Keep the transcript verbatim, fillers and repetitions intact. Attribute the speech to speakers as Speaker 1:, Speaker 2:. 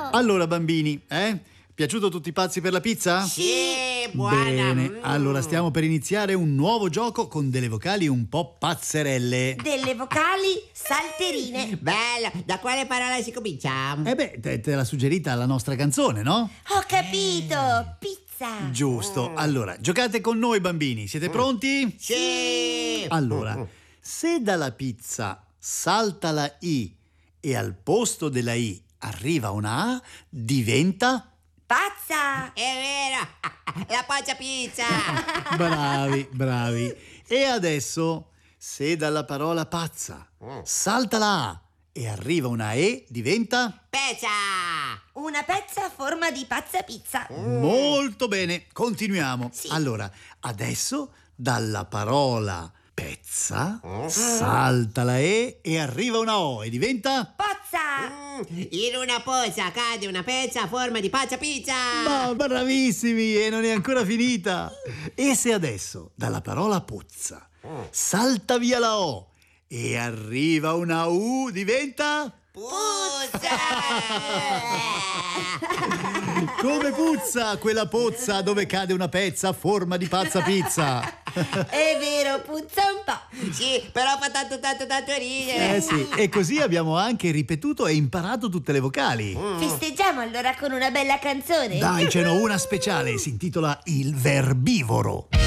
Speaker 1: Allora bambini, eh? Piaciuto tutti pazzi per la pizza?
Speaker 2: Sì, buona.
Speaker 1: Bene,
Speaker 2: Mm.
Speaker 1: allora stiamo per iniziare un nuovo gioco con delle vocali un po' pazzerelle.
Speaker 3: Delle vocali salterine.
Speaker 2: Bello, da quale parola si comincia?
Speaker 1: Eh beh, te, te l'ha suggerita la nostra canzone, no?
Speaker 3: Ho capito, pizza.
Speaker 1: Giusto, allora giocate con noi bambini, siete pronti?
Speaker 2: Sì.
Speaker 1: Allora, se dalla pizza salta la I e al posto della I arriva una A, diventa...
Speaker 3: Pazza.
Speaker 2: È vero, la poggia pizza.
Speaker 1: Bravi, bravi. E adesso, se dalla parola pazza salta la A e arriva una E, diventa...
Speaker 2: Pezza.
Speaker 3: Una pezza a forma di pazza pizza.
Speaker 1: Molto bene, continuiamo.
Speaker 3: Sì.
Speaker 1: Allora, adesso dalla parola pezza salta la E e arriva una O e diventa...
Speaker 3: Pozza.
Speaker 2: In una pozza cade una pezza a forma di pazza pizza.
Speaker 1: Ma bravissimi, e non è ancora finita. E se adesso dalla parola puzza salta via la O e arriva una U, diventa...
Speaker 2: Puzza.
Speaker 1: Come puzza quella pozza dove cade una pezza a forma di pazza pizza.
Speaker 3: È vero, puzza un po'.
Speaker 2: Sì, però fa tanto tanto tanto ridere.
Speaker 1: Eh sì, e così abbiamo anche ripetuto e imparato tutte le vocali.
Speaker 3: Festeggiamo allora con una bella canzone.
Speaker 1: Dai, ce n'ho una speciale, si intitola Il verbivoro.